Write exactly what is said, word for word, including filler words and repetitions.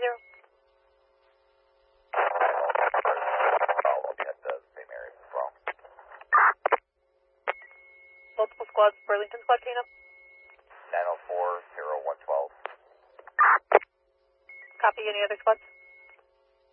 zero. I'll look at the same areas as well. Multiple squads, Burlington squad cleanup. nine oh four, zero one twelve. Copy, any other squads?